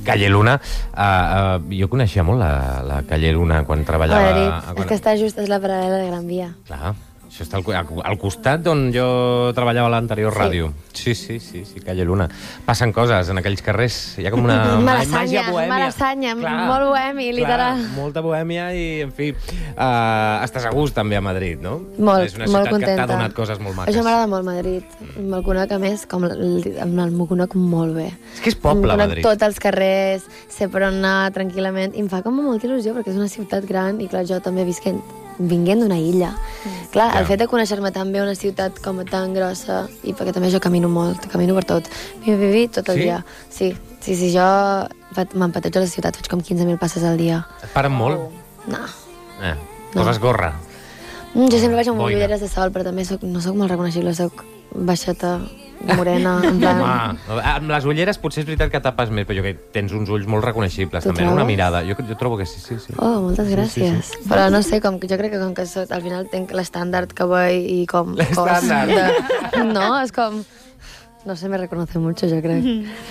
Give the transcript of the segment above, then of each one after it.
Calle Luna, jo coneixia molt la Calle Luna quan treballava... Madrid, és que està just, és la paral·lela de Gran Via. Clar, això està al costat d'on jo treballava a l'anterior ràdio. Sí, Calle Luna. Passen coses en aquells carrers, hi ha com una màgia bohèmia. Malassanya, molt bohemi, literal. Molta bohèmia i, en fi, estàs a gust també a Madrid, no? Molt, és una molt ciutat contenta. que t'ha donat coses molt maques. Això m'agrada molt Madrid. Me'l conec, a més, m'ho conec molt bé. És que és poble, Madrid. Tots els carrers, sé per on anar tranquil·lament, i em fa com molta il·lusió, perquè és una ciutat gran, i clar, jo també vinguent d'una illa. Clar, el fet de conèixer-me tan bé una ciutat com tan grossa, i perquè també jo camino molt, camino per tot, tot el dia. Sí, jo m'empatejo a la ciutat, faig com 15.000 passes al dia. Et paren molt? No. Poses gorra? Jo sempre vaig amb ulleres de sol, però també no soc molt reconeixible, soc baixeta, morena, en plan... Home, amb les ulleres potser és veritat que tapes més, però jo crec que tens uns ulls molt reconeixibles, també, trobes? una mirada. Jo trobo que sí. Oh, moltes gràcies. Sí. Però no sé, jo crec que com que al final tenc l'estàndard que vull i com... L'estàndard? No, és com... No sé, me reconoce mucho, jo crec.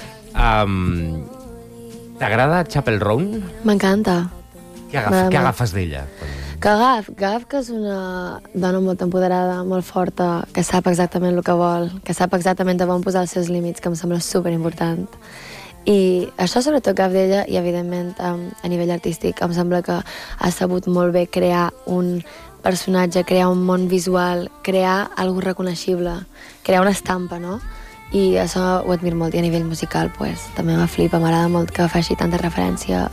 T'agrada Chapel Roan? M'encanta. Què agafes d'ella? Gaf, que és una dona molt empoderada, molt forta, que sap exactament el que vol, que sap exactament on posar els seus límits, que em sembla superimportant. I això sobretot Gaf d'ella, i evidentment a nivell artístic, em sembla que ha sabut molt bé crear un personatge, crear un món visual, crear algo reconeixible, crear una estampa, no? I això ho admiro molt, i a nivell musical pues, també me flipa, m'agrada molt que faci tanta referència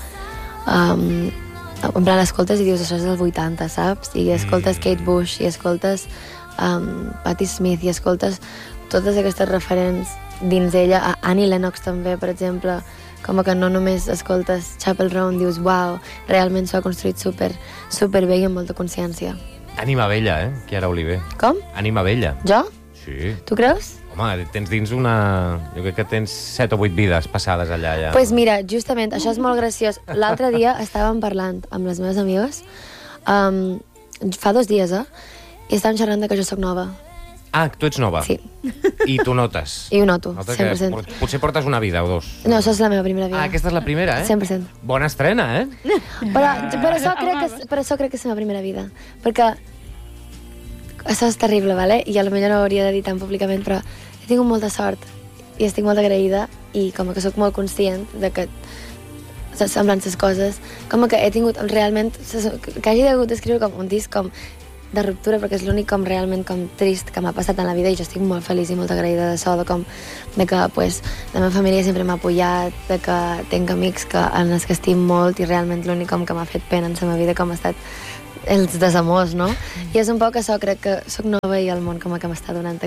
en plan, escoltes i dius, això és dels 80, saps? I escoltes Kate Bush, i escoltes Patti Smith, i escoltes totes aquestes referents dins ella, a Annie Lennox també, per exemple, com que no només escoltes Chapel Roan, dius, uau, realment s'ho ha construït super bé i amb molta consciència. Ànima vella, Chiara Oliver. Com? Ànima vella. Jo? Sí. Tu creus? Home, tens dins una... Jo crec que tens 7 o 8 vides passades allà, ja. Pues mira, justament, això és molt graciós. L'altre dia estàvem parlant amb les meves amigues, fa 2 dies, i estàvem xerrant que jo sóc nova. Ah, tu ets nova? Sí. I tu notes? I ho noto, 100%. Potser portes una vida o 2. No, això és la meva primera vida. Ah, aquesta és la primera, 100%. Bona estrena, Per això crec que és la meva primera vida. Perquè això és terrible, vale? I potser no ho hauria de dir tan públicament, però he tingut molta sort i estic molt agraïda, i com que sóc molt conscient de que semblant les coses, com que he tingut realment que hagi hagut d'escriure com un disc com de ruptura, perquè és l'únic com realment com trist que m'ha passat en la vida, i jo estic molt feliç i molt agraïda d'això, de que pues, la meva família sempre m'ha apoyat, de que tinc amics en els que estim molt, i realment l'únic com que m'ha fet pena en la meva vida com ha estat els desamors, no? I és un poc això, crec que soc nova i el món com que m'està donant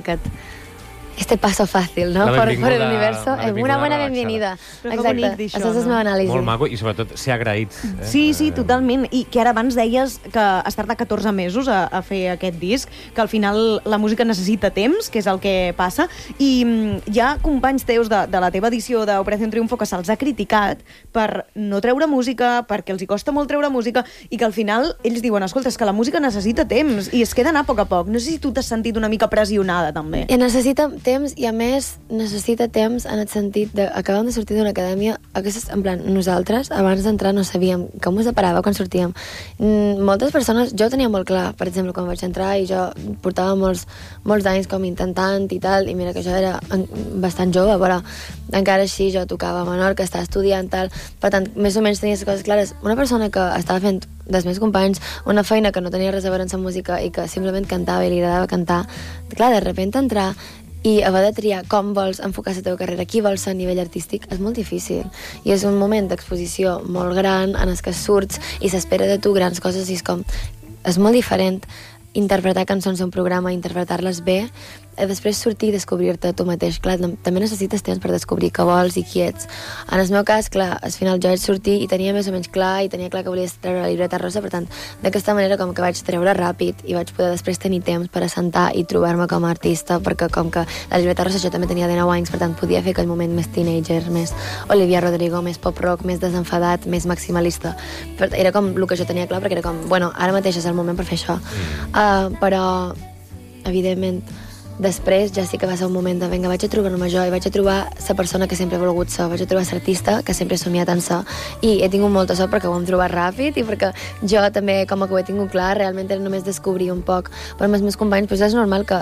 este paso fácil, ¿no? Por el universo. Una buena bienvenida. Exacte. Això és la meva anàlisi. Molt maco, i sobretot ser agraït. Sí, totalment. I que ara abans deies que has tardat 14 mesos a fer aquest disc, que al final la música necessita temps, que és el que passa, i hi ha companys teus de la teva edició d'Operació Triunfo que se'ls ha criticat per no treure música, perquè els hi costa molt treure música, i que al final ells diuen, escolta, és que la música necessita temps, i es queda anar a poc a poc. No sé si tu t'has sentit una mica pressionada, també. I necessita temps, i a més necessita temps en el sentit de acabem de sortir d'una acadèmia, en plan, nosaltres abans d'entrar no sabíem com ho separava quan sortíem. Moltes persones, jo tenia molt clar, per exemple, quan vaig entrar, i jo portava molts anys com intentant i tal, i mira que jo era bastant jove, però encara així jo tocava a Menorca, estava estudiant tal, per tant, més o menys tenia les coses clares. Una persona que estava fent dels meus companys una feina que no tenia res a veure amb la música i que simplement cantava i li agradava cantar, clar, de repente entrar i haver de triar com vols enfocar la teva carrera, qui vols ser a nivell artístic, és molt difícil. I és un moment d'exposició molt gran en el que surts i s'espera de tu grans coses, i és molt diferent interpretar cançons d'un programa, interpretar-les bé, després sortir i descobrir-te tu mateix. Clar, també necessites temps per descobrir què vols i qui ets. En el meu cas, clar, al final jo vaig sortir i tenia més o menys clar, i tenia clar que volia treure la llibreta rosa, per tant, d'aquesta manera com que vaig treure ràpid i vaig poder després tenir temps per assentar i trobar-me com a artista, perquè com que la llibreta rosa jo també tenia 19 anys, per tant, podia fer aquell moment més teenager, més Olivia Rodrigo, més pop-rock, més desenfadat, més maximalista. Era com el que jo tenia clar, perquè era com, bueno, ara mateix és el moment per fer això. Però, evidentment, després ja sí que va ser un moment de, vinga, vaig a trobar-me jo i vaig a trobar la persona que sempre he volgut ser, vaig a trobar l'artista que sempre he somiat en ser, i he tingut molta sort perquè ho hem trobat ràpid i perquè jo també, com que ho he tingut clar, realment era només descobrir un poc. Però amb els meus companys, doncs és normal que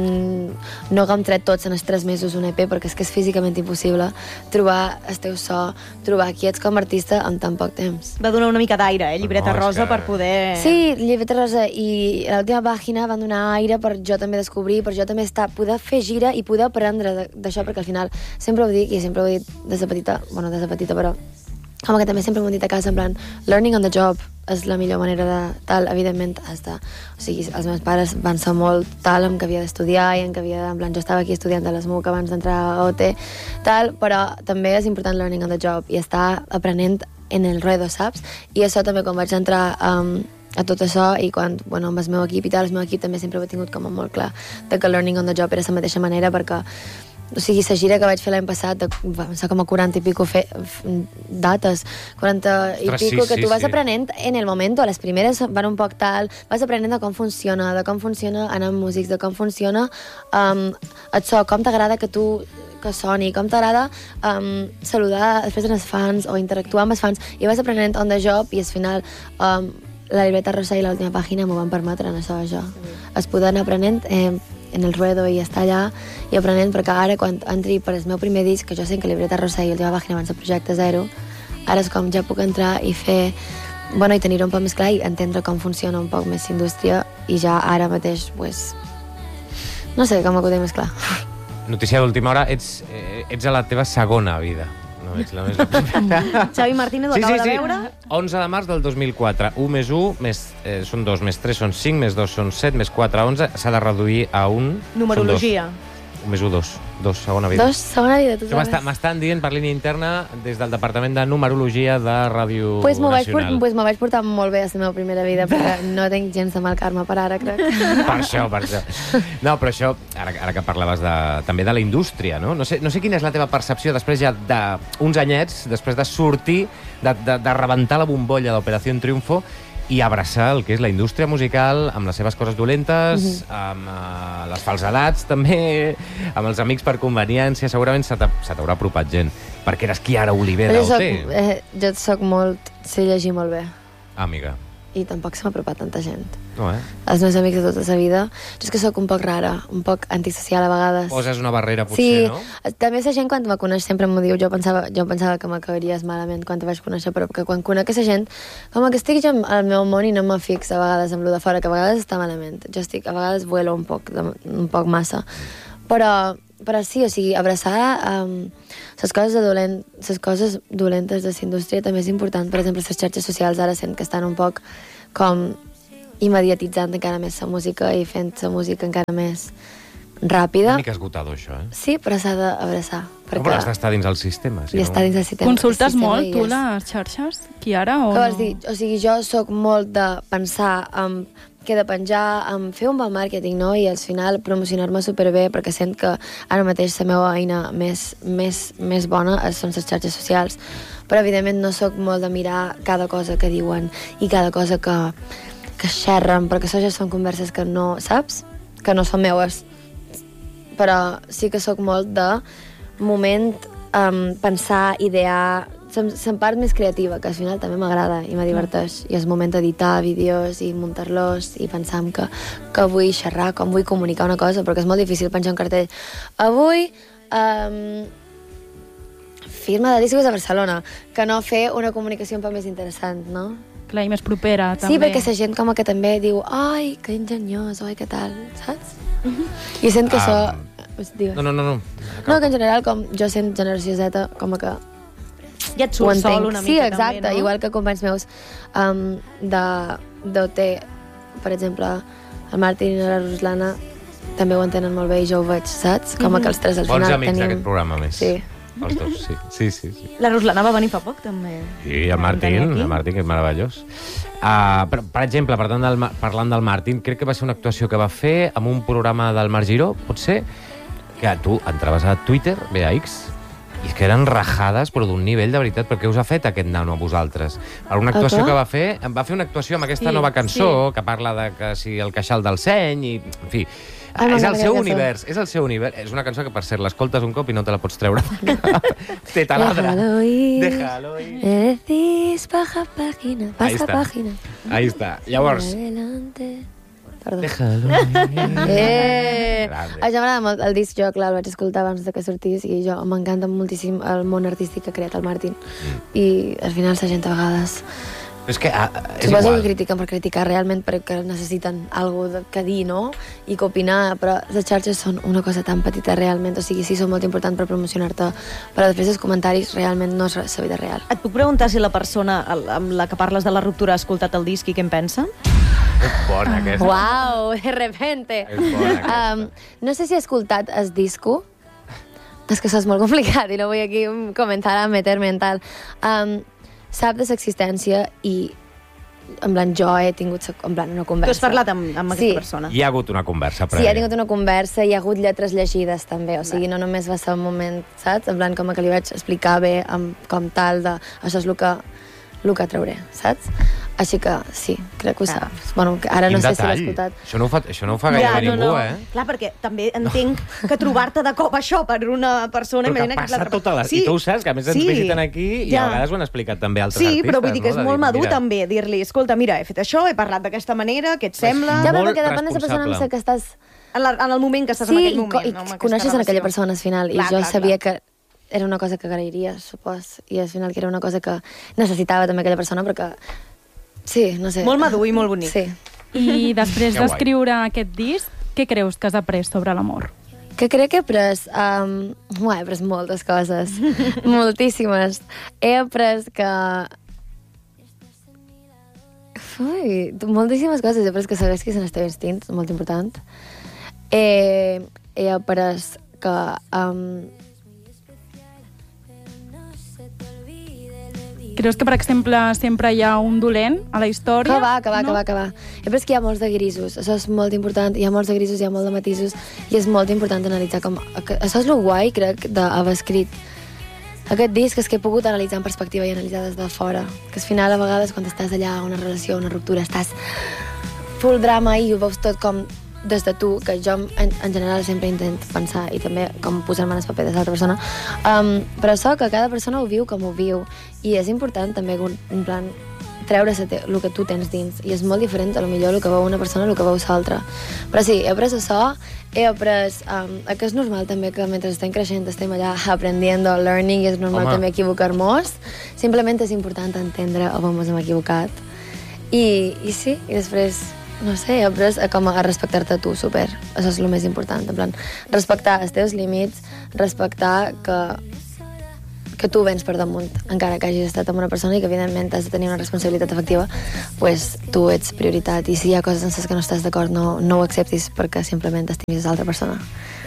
no haguem tret tots en els 3 mesos un EP, perquè és que és físicament impossible trobar el teu so, trobar qui ets com a artista en tan poc temps. Va donar una mica d'aire, Llibreta Rosa, per poder... Sí, Llibreta Rosa i l'última pàgina van donar aire per jo també descobrir, per jo també poder fer gira i poder aprendre d'això, perquè al final sempre ho dic, i sempre ho he dit des de petita, però com que també sempre m'ho han dit a casa, en plan, learning on the job és la millor manera de tal, evidentment, o sigui, els meus pares van ser molt tal, en que havia d'estudiar i en que havia, en plan, jo estava aquí estudiant a l'ESMUC abans d'entrar a OT, tal, però també és important learning on the job i estar aprenent en el ruedo, saps? I això també quan vaig entrar a tot això i quan, amb el meu equip i tal, el meu equip també sempre ho he tingut com molt clar de que learning on the job era la mateixa manera, perquè o sigui, la gira que vaig fer l'any passat, vam ser com a 40 i pico dates, 40 i pico, que tu vas aprenent en el moment, les primeres van un poc tal, vas aprenent de com funciona anar amb músics, de com funciona el so, com t'agrada que soni, com t'agrada saludar després als fans o interactuar amb els fans, i vas aprenent on the job, i al final la Llibreta Rosa i l'última pàgina m'ho van permetre en això. Es poden anar aprenent en el ruedo i estar allà i aprenent, perquè ara quan entri per el meu primer disc, que jo sé que Llibreta Rosa i l'última pàgina van ser projecte zero, ara és com ja puc entrar i fer, i tenir-ho un poc més clar i entendre com funciona un poc més l'indústria, i ja ara mateix, no sé com ho tinc més clar. Notícia d'última hora, ets a la teva segona vida. No ets la més... Xavi Martínez ho acaba de veure. 11 de març del 2004. 1 més 1 són 2, més 3 són 5, més 2 són 7, més 4, 11. S'ha de reduir a 1. Numerologia. 1 més 1, 2, segona vida. 2, segona vida, tu sabes. M'estan dient per línia interna des del Departament de Numerologia de Ràdio Nacional. Pues m'ho vaig portar molt bé a la meva primera vida, perquè no tinc gens de mal karma per ara, crec. Per això. No, però això, ara que parlaves també de la indústria, no? No sé quina és la teva percepció després ja d'uns anyets, després de sortir, de rebentar la bombolla d'Operació Triunfo, i abraçar el que és la indústria musical amb les seves coses dolentes, amb les falsedats també, amb els amics per conveniència. Segurament se t'haurà apropat gent, perquè eres Chiara Olivera d'OT. Jo soc molt... sé llegir molt bé. Amiga. I tampoc se m'ha apropat tanta gent. No, Els meus amics de tota la vida. Jo és que soc un poc rara, un poc antisocial a vegades. Poses una barrera, potser, no? Sí, també la gent quan me coneix sempre m'ho diu. Jo pensava que m'acabaries malament quan te vaig conèixer, però que quan conec la gent, com que estic jo al meu món i no me fix a vegades amb lo de fora, que a vegades està malament. Jo a vegades vuelo un poc massa. Però sí, o sigui, abraçar les coses dolentes de la indústria també és important. Per exemple, les xarxes socials ara sent que estan un poc com immediatitzant encara més la música i fent la música encara més ràpida. Una mica esgotador, això, Sí, però s'ha d'abraçar. Però has d'estar dins el sistema. I estar dins el sistema. Consultes molt, tu, les xarxes, Chiara, o no? Què vols dir? O sigui, jo sóc molt de pensar en què he de penjar, en fer un bon màrqueting, no? I al final promocionar-me superbé, perquè sent que ara mateix la meva eina més bona són les xarxes socials. Però, evidentment, no sóc molt de mirar cada cosa que diuen i cada cosa que xerren, perquè això ja són converses que no, saps? Que no són meues. Però sí que sóc molt de moment pensar, idear, la part més creativa, que al final també m'agrada i me diverteix. I és moment d'editar vídeos i muntar-los i pensar en que vull xerrar, com vull comunicar una cosa, perquè és molt difícil penjar un cartell. Avui, firma de discos a Barcelona, que no fer una comunicació un poc més interessant, no? Clar, i més propera, també. Sí, perquè la gent com que també diu ai, que enginyós, oi, què tal, saps? I sent que això... No. No, que en general, com jo sent generació Z, com que... Ja et surt sol una mica, sí, exacte, també, no? Igual que companys meus d'OT, per exemple, el Martín i la Ruslana, també ho entenen molt bé i jo ho veig, saps? Com que els tres al final tenim... Bons amics tenim... d'aquest programa, més. Sí. Els dos, sí. La Ruslana va venir fa poc, també. Sí, el Martín, que és meravellós. Però, per exemple, parlant del Martín, crec que va ser una actuació que va fer amb un programa del Marc Giró, pot ser, que tu entraves a Twitter, bé, a X, i és que eren rajades, però d'un nivell de veritat, perquè us ha fet aquest nano a vosaltres? Per una actuació que va fer una actuació amb aquesta nova cançó, que parla de que si el queixal del seny, i, en fi, És el seu univers, és el seu univers. És una cançó que, per cert, l'escoltes un cop i no te la pots treure. Te taladra. Déjalo ir. Me decís, pasa página. Ahí està. Llavors... Perdó. Déjalo ir. Això m'agrada molt. El disc jo, clar, el vaig escoltar abans de que sortís i jo m'encanta moltíssim el món artístic que ha creat el Martin. I al final la gent a vegades... És que és suposo igual. que critiquen per criticar realment perquè necessiten alguna que dir, no? I que opinar, però les xarxes són una cosa tan petita realment, o sigui, sí, són molt importants per promocionar-te, però després els comentaris realment no és la vida real. Et puc preguntar si la persona amb la que parles de la ruptura ha escoltat el disc i què en pensa? És bona, aquesta. Uau, de repente! És bona, aquesta. No sé si he escoltat el disco, és que això és molt complicat i no vull aquí començar a meter-me en tal. Sap de l'existència i en plan, jo he tingut en plan, una conversa. Tu has parlat amb aquesta persona? Hi ha hagut una conversa prèvia. Sí, ha tingut una conversa, hi ha hagut lletres llegides també, o sigui, no només va ser un moment, saps? En plan, com que li vaig explicar bé com tal de això és el que trauré, saps? Així que sí, crec que ho saps. Bueno, ara no sé si l'he escoltat. Això no ho fa gairebé ningú, eh? Clar, perquè també entenc que trobar-te de cop això per una persona... Però que passa tota la... I tu ho saps, que a més ens visiten aquí i a vegades ho han explicat també altres artistes. Sí, però vull dir que és molt madur també dir-li, escolta, mira, he fet això, he parlat d'aquesta manera, què et sembla? Ja, però perquè depèn de la persona amb la que estàs... En el moment que estàs en aquell moment. Sí, i coneixes en aquella persona al final, i jo sabia que era una cosa que agrairia, supos, i al final que era una cosa que necessitava també aquella persona, perquè... Sí, no sé. Molt madur i molt bonic. Sí. I després d'escriure aquest disc, què creus que has après sobre l'amor? Que crec que he après... he après moltes coses. Moltíssimes. He après que... moltíssimes coses. He après que segueix qui són els teus instints, molt important. He après que... Creus que, per exemple, sempre hi ha un dolent a la història? Que va. He après que hi ha molts de grisos, això és molt important, hi ha molts de grisos, hi ha molt de matisos, i és molt important analitzar com... Això és el guai, crec, d'haver escrit aquest disc, és que he pogut analitzar en perspectiva i analitzar des de fora, que al final, a vegades, quan estàs allà a una relació, una ruptura, estàs full drama i ho veus tot com des de tu, que jo en general sempre intento pensar i també com posar-me en el paper de l'altra persona, però això que cada persona ho viu com ho viu, i és important també en plan treure el que tu tens dins, i és molt diferent a lo millor el que veu una persona el que veu l'altra. Però sí, he après això, he après que és normal també que mentre estem creixent estem allà aprendiendo, learning, i és normal també equivocar-nos, simplement és important entendre on ens hem equivocat, i sí, i després no sé, he après com a respectar-te a tu, super. Això és el més important, en plan, respectar els teus límits, respectar que tu vens per damunt, encara que hagis estat amb una persona i que, evidentment, has de tenir una responsabilitat efectiva, pues tu ets prioritat, i si hi ha coses en les que no estàs d'acord, no ho acceptis perquè simplement estimis l'altra persona.